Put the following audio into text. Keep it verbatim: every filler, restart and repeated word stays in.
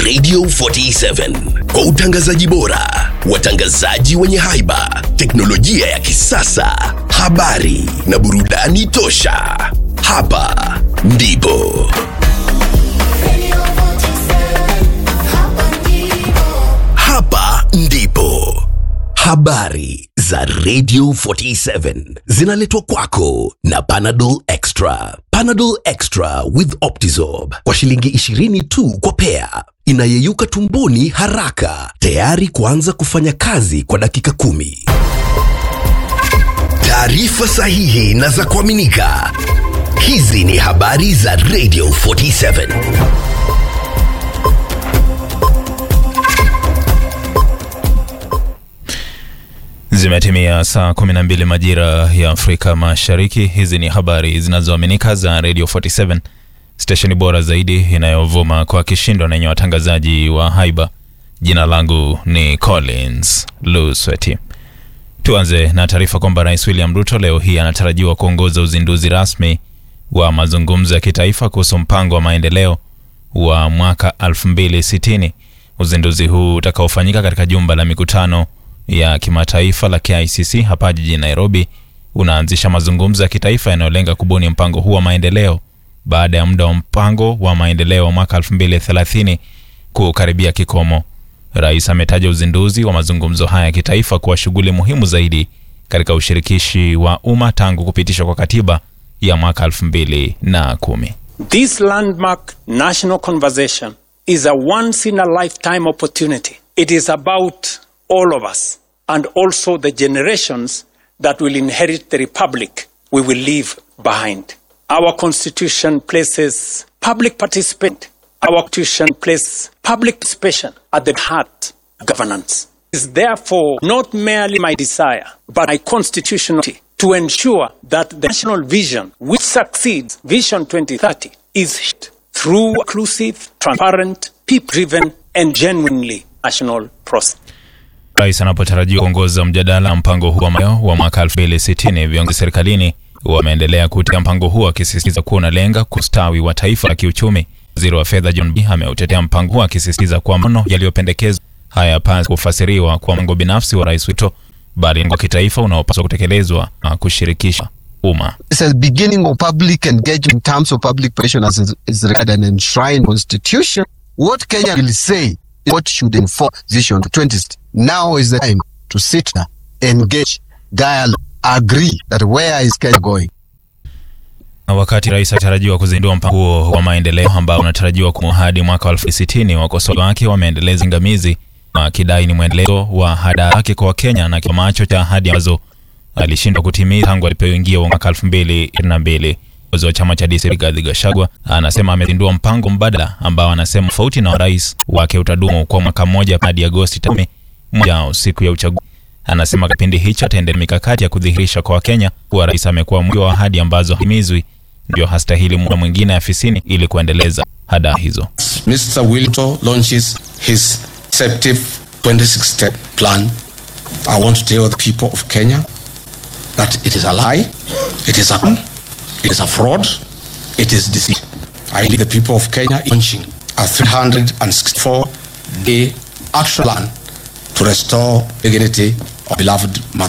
Radio forty-seven kwa utangazaji bora, watangazaji wenye haiba, teknolojia ya kisasa, habari na burudani tosha. Hapa ndipo Hapa ndipo habari za Radio forty-seven zinaletwa kwako na Panadol Extra. Panadol Extra with Optizorb kwa shilingi ishirini tu kwa pea, inayeyuka tumboni haraka, tayari kuanza kufanya kazi kwa dakika kumi. Taarifa sahihi na za kuaminika. Hizi ni habari za Radio forty-seven. Zimetimia saa kumi na mbili majira ya Afrika Mashariki. Hizi ni habari zinazoaminika za Radio forty-seven, station bora zaidi inayovuma kwa kishindo na yenye watangazaji wa haiba. Jina langu ni Collins Lusweti. Tuanze na taarifa kwamba Rais William Ruto leo hii anatarajiwa kuongoza uzinduzi rasmi wa mazungumzo ya kitaifa kuhusu mpango wa maendeleo wa mwaka elfu mbili sitini. Uzinduzi huu utakaofanyika katika jumba la mikutano ya kimataifa la K I C C hapa jijini Nairobi unaanzisha mazungumzo ya kitaifa yanayolenga kubuni mpango huu wa maendeleo baada ya muda wa mpango wa maendeleo wa mwaka elfu mbili thelathini kukaribia kikomo. Rais ametaja uzinduzi wa mazungumzo haya ya kitaifa kuwa shughuli muhimu zaidi katika ushirikishi wa umma tangu kupitishwa kwa katiba ya mwaka elfu mbili kumi. This landmark national conversation is a once in a lifetime opportunity. It is about all of us and also the generations that will inherit the republic we will leave behind. Our constitution places public participation. Our constitution places public participation at the heart of governance. It is therefore not merely my desire, but my constitutional duty to ensure that the national vision which succeeds Vision twenty thirty is shaped through inclusive, transparent, people-driven and genuinely national process. Rais anapotarajiwa kuongoza mjadala mpango huu wa mwaka elfu mbili sitini, viongozi serikalini wameendelea kutetea mpango huu akisisitiza kuwa unalenga kustawi wa taifa la kiuchumi. Waziri wa fedha John B ameutetea mpango huu akisisitiza kuwa maono yaliyopendekezwa hayapaswi kufasiriwa kwa mpango binafsi wa Rais Ruto, bali kwa kitaifa unaopaswa kutekelezwa na kushirikisha umma. It's a beginning of public engagement in terms of public participation as is regarded and enshrined constitution. What Kenya will say is what should inform Vision twenty. Now is the time to sit down, engage, dialogue, agree that where is Kenya going. Na wakati rais atarajiwa kuzindua mpango huo wa maendeleo ambao unatarajiwa kudumu hadi mwaka elfu mbili sitini, wakosoaji wake wameendeleza ngamizi wakidai ni mwendelezo wa ahadi yake kwa Kenya na kwa macho cha ahadi ambazo alishindwa kutimiza tangu alipoingia mwaka elfu mbili ishirini na mbili. Kiongozi wa chama cha D C Rigathi Gachagua anasema amezindua mpango mbadala ambao anasema tofauti na rais wake utadumu kwa mwaka mmoja hadi Agosti tano moja siku ya uchaguzi. Anasema kipindi hicho ataendelea mikakati ya kudhihirisha kwa Wakenya kuwa rais amekuwa mwingi wa ahadi ambazo himizwi, ndio hastahili muda mwingine afisini ili kuendeleza ahadi hizo. Mister Wilto launches his deceptive twenty-six step plan. I want to tell the people of Kenya that it is a lie, it is a it is a fraud, it is deceit. I leave the people of Kenya launching a three hundred sixty-four day action plan to restore dignity of beloved mother.